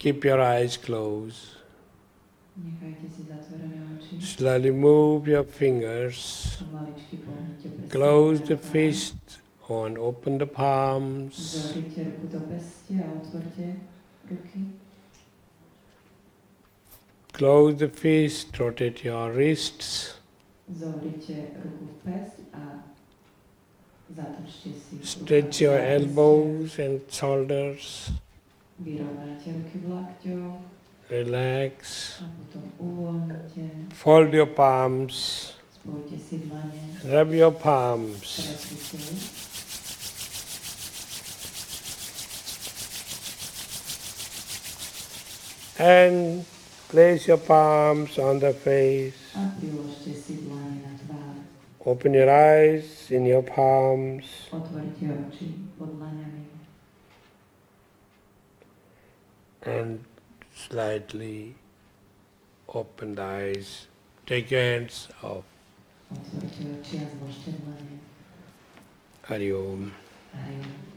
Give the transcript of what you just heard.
Keep your eyes closed. Nechajte si zatvorené oči. Slowly move your fingers. Pomaličky pohnite prstami Close the na fist and open the palms. Zohrite ruku do peste a otvorte ruky. Close the fist, rotate your wrists. Zohrite ruku v pest a zatočte si. Stretch your elbows and shoulders. Vyrovnajte ruky v lakťoch Relax. a potom uvoľnite. Fold your palms. Spojte si dlane. Rub your palms. Pretrite. And place your palms on the face. A priložte si dlane na tvár. Open your eyes in your palms. Otvorte oči pod dlaňami. And slightly open the eyes. Take your hands off. Otvorte oči a zložte dlane. Hari Om. Hari Om.